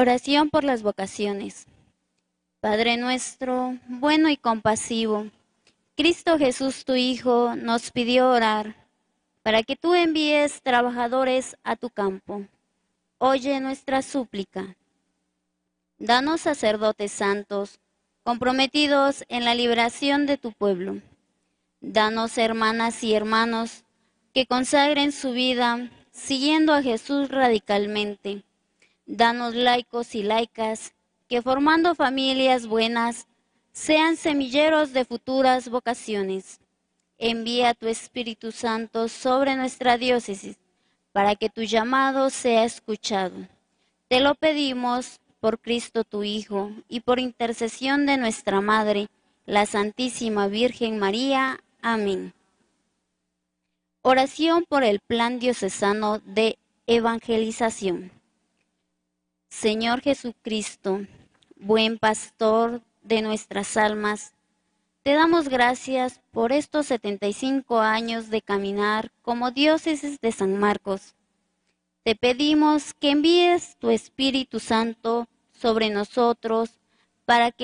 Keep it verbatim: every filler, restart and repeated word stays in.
Oración por las vocaciones. Padre nuestro, bueno y compasivo, Cristo Jesús tu Hijo nos pidió orar para que tú envíes trabajadores a tu campo. Oye nuestra súplica. Danos sacerdotes santos, comprometidos en la liberación de tu pueblo. Danos hermanas y hermanos que consagren su vida siguiendo a Jesús radicalmente. Danos laicos y laicas que formando familias buenas sean semilleros de futuras vocaciones. Envía tu Espíritu Santo sobre nuestra diócesis para que tu llamado sea escuchado. Te lo pedimos por Cristo tu Hijo y por intercesión de nuestra Madre, la Santísima Virgen María. Amén. Oración por el Plan Diocesano de Evangelización. Señor Jesucristo, buen pastor de nuestras almas, te damos gracias por estos setenta y cinco años de caminar como diócesis de San Marcos. Te pedimos que envíes tu Espíritu Santo sobre nosotros para que